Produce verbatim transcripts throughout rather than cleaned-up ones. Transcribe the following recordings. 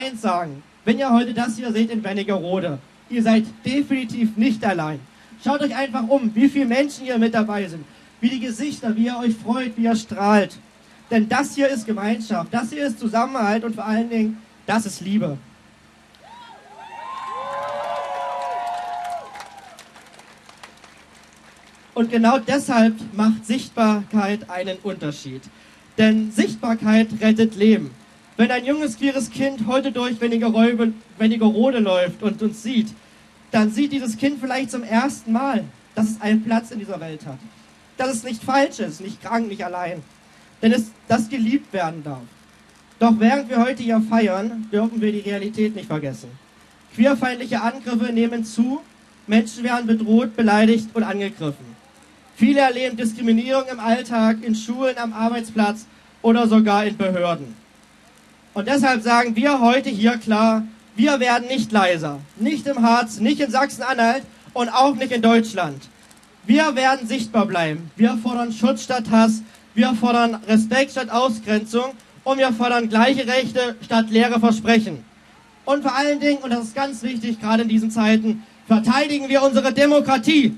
eins sagen, wenn ihr heute das hier seht in Wernigerode, ihr seid definitiv nicht allein. Schaut euch einfach um, wie viele Menschen hier mit dabei sind, wie die Gesichter, wie ihr euch freut, wie ihr strahlt. Denn das hier ist Gemeinschaft, das hier ist Zusammenhalt und vor allen Dingen, das ist Liebe. Und genau deshalb macht Sichtbarkeit einen Unterschied. Denn Sichtbarkeit rettet Leben. Wenn ein junges, queeres Kind heute durch Wernigerode läuft und uns sieht, dann sieht dieses Kind vielleicht zum ersten Mal, dass es einen Platz in dieser Welt hat. Dass es nicht falsch ist, nicht krank, nicht allein. Denn es, dass geliebt werden darf. Doch während wir heute hier feiern, dürfen wir die Realität nicht vergessen. Queerfeindliche Angriffe nehmen zu, Menschen werden bedroht, beleidigt und angegriffen. Viele erleben Diskriminierung im Alltag, in Schulen, am Arbeitsplatz oder sogar in Behörden. Und deshalb sagen wir heute hier klar, wir werden nicht leiser. Nicht im Harz, nicht in Sachsen-Anhalt und auch nicht in Deutschland. Wir werden sichtbar bleiben. Wir fordern Schutz statt Hass, wir fordern Respekt statt Ausgrenzung und wir fordern gleiche Rechte statt leere Versprechen. Und vor allen Dingen, und das ist ganz wichtig, gerade in diesen Zeiten, verteidigen wir unsere Demokratie.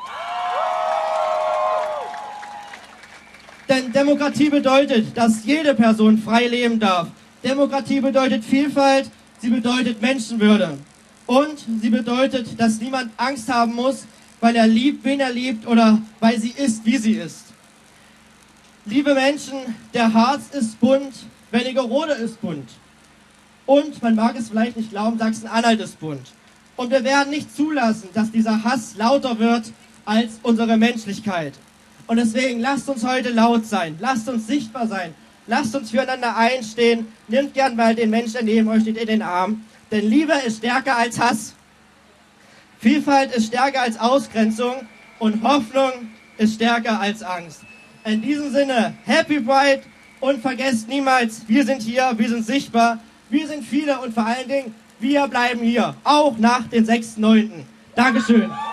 Denn Demokratie bedeutet, dass jede Person frei leben darf. Demokratie bedeutet Vielfalt, sie bedeutet Menschenwürde. Und sie bedeutet, dass niemand Angst haben muss, weil er liebt, wen er liebt oder weil sie ist, wie sie ist. Liebe Menschen, der Harz ist bunt, Wernigerode ist bunt. Und, man mag es vielleicht nicht glauben, Sachsen-Anhalt ist bunt. Und wir werden nicht zulassen, dass dieser Hass lauter wird als unsere Menschlichkeit. Und deswegen lasst uns heute laut sein, lasst uns sichtbar sein, lasst uns füreinander einstehen, nehmt gern mal den Menschen, der neben euch steht, in den Arm. Denn Liebe ist stärker als Hass, Vielfalt ist stärker als Ausgrenzung und Hoffnung ist stärker als Angst. In diesem Sinne, Happy Pride und vergesst niemals, wir sind hier, wir sind sichtbar, wir sind viele und vor allen Dingen, wir bleiben hier, auch nach dem sechsten neunten Dankeschön.